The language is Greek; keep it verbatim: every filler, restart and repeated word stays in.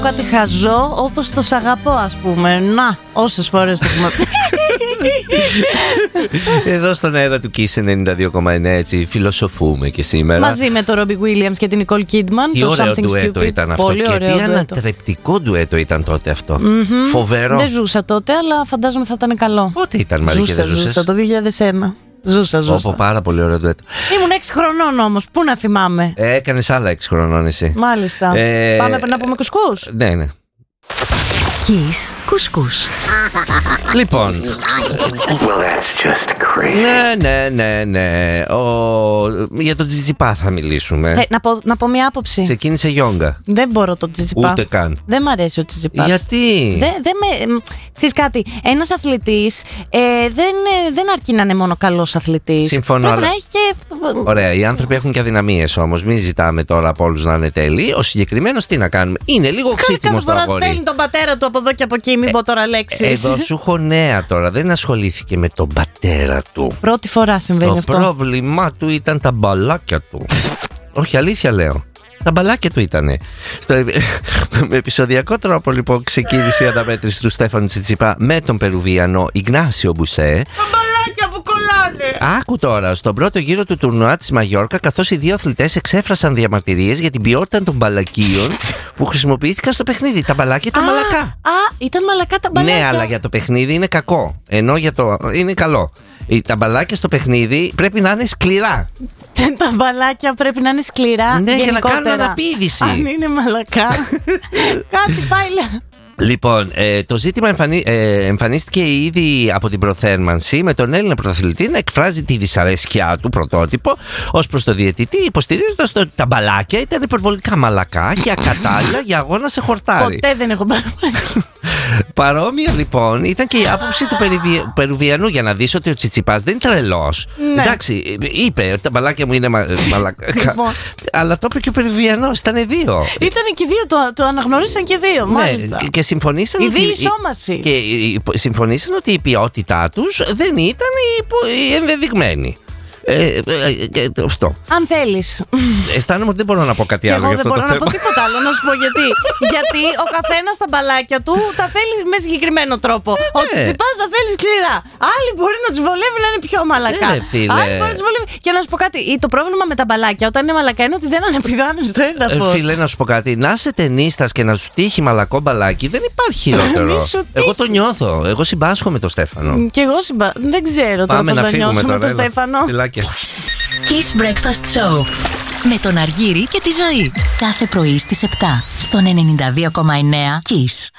κάτι χαζό, όπως το σ' αγαπώ, ας πούμε. Να, όσες φορές το έχουμε πει. Εδώ στον αέρα του Kiss ενενήντα δύο κόμμα εννέα, έτσι φιλοσοφούμε και σήμερα. Μαζί με τον Ρόμπι Γουίλιαμς και την Νικόλ Κίντμαν. Τι το ωραίο Something ντουέτο Stupid. ήταν αυτό. Πολύ και ωραίο τι ντουέτο. ανατρεπτικό ντουέτο ήταν τότε αυτό. Mm-hmm. Φοβερό. Δεν ζούσα τότε, αλλά φαντάζομαι θα ήταν καλό. Πότε ήταν, Μαρή, και δεν ζούσες? Ζούσα το δύο χιλιάδες ένα. Ζούσα, ζούσα. Όπω πάρα πολύ ωραίο ντουέτο. Ήμουν έξι χρονών όμως, πού να θυμάμαι. Ε, έκανες άλλα έξι χρονών εσύ. Μάλιστα. Ε... Πάμε να πούμε κουσκούς. Ναι, ναι. Kiss κουσκούς. Λοιπόν. Well, that's just crazy. Ναι, ναι, ναι, ναι. Ο... Για τον Τζιτζιπά θα μιλήσουμε. Ε, να, πω, να πω μια άποψη. Ξεκίνησε γιόγκα. Δεν μπορώ τον Τζιτζιπά. Ούτε καν. Δεν μ' αρέσει ο Τζιτζιπάς. Γιατί? Δεν δε με. Ξέρεις κάτι, ένας αθλητής ε, δεν, ε, δεν αρκεί να είναι μόνο καλός αθλητής. Συμφωνώ. Πρέπει Αλλά... να έχει και. Ωραία, οι άνθρωποι έχουν και αδυναμίες όμως. Μην ζητάμε τώρα από όλους να είναι τέλειοι. Ο συγκεκριμένος τι να κάνουμε? Είναι λίγο ξύθιμος το αγόρι. αγόρι. Στέλνει τον πατέρα του από εδώ και από εκεί, μην Ε, πω τώρα λέξεις. Εδώ σου έχω νέα τώρα. Δεν ασχολήθηκε με τον πατέρα του. Πρώτη φορά συμβαίνει Το αυτό. πρόβλημά του ήταν τα μπαλάκια του. Όχι, αλήθεια λέω. Τα μπαλάκια του ήτανε. Στο με επεισοδιακό τρόπο λοιπόν ξεκίνησε η αναμέτρηση του Στέφανου Τσιτσιπά με τον Περουβιανό Ιγνάσιο Μπουσέ. Τα μπαλάκια που κολλάνε. Άκου τώρα, στον πρώτο γύρο του τουρνουά της Μαγιόρκα, καθώς οι δύο αθλητές εξέφρασαν διαμαρτυρίες για την ποιότητα των μπαλακίων που χρησιμοποιήθηκαν στο παιχνίδι. Τα μπαλάκια ήταν μαλακά. Α, ήταν μαλακά τα μπαλάκια. Ναι, αλλά για το παιχνίδι είναι κακό. Ενώ για το. Είναι καλό. Τα μπαλάκια στο παιχνίδι πρέπει να είναι σκληρά. Τα μπαλάκια πρέπει να είναι σκληρά. Ναι, για να γενικότερα. κάνουν αναπήδηση. Αν είναι μαλακά. Κάτι πάει. Λοιπόν, ε, το ζήτημα εμφανί, ε, εμφανίστηκε ήδη από την προθέρμανση, με τον Έλληνα πρωταθλητή να εκφράζει τη δυσαρέσκειά του πρωτότυπο ως προς το διαιτητή, υποστηρίζοντας ότι τα μπαλάκια ήταν υπερβολικά μαλακά και ακατάλληλα για αγώνα σε χορτάρι. Ποτέ δεν έχω πάρει. Παρόμοια λοιπόν ήταν και η άποψη του Περουβι... Περουβιανού, για να δεις ότι ο Τσιτσιπάς δεν είναι τρελός. Ναι. Εντάξει, είπε ότι τα μπαλάκια μου είναι μα... μαλακά. Λοιπόν. Αλλά το είπε και ο Περουβιανός, ήταν δύο. Ήταν και δύο, το, το αναγνώρισαν και δύο. Μάλιστα. Ναι, και συμφωνήσαν Η ότι... διεισόμαση. Και συμφωνήσαν ότι η ποιότητά τους δεν ήταν η, η ενδεδειγμένη. Ε, ε, ε, ε, αυτό. Αν θέλεις. Αισθάνομαι ότι δεν μπορώ να πω κάτι Και άλλο εγώ για δεν αυτό το μπορώ να θέμα. πω τίποτα άλλο, να σου πω γιατί. Γιατί ο καθένας τα μπαλάκια του τα θέλει με συγκεκριμένο τρόπο. Ε, Ο ναι. Τσιτσιπάς τα θέλει σκληρά. Άλλοι μπορεί να τους βολεύει να είναι πιο μαλακά. Ναι, φίλε. Άλλοι μπορεί να τους βολεύει. Και να σου πω κάτι, το πρόβλημα με τα μπαλάκια όταν είναι μαλακά είναι ότι δεν αναπηδάνουν στο Ε, έδαφος. φίλε, να σου πω κάτι. Να είσαι ταινίστας και να σου τύχει μαλακό μπαλάκι, δεν υπάρχει χειρότερο. Μη σου τύχει. Εγώ το νιώθω. Εγώ συμπάσχω με τον Στέφανο. Και εγώ συμπα... δεν ξέρω τώρα Πάμε πώς να θα φύγουμε νιώσω με τώρα. τον έλα. Στέφανο. Φιλάκια. Kiss Breakfast Show με τον Αργύρη και τη Ζωή. Κάθε πρωί στις επτά στον ενενήντα δύο κόμμα εννέα Kiss.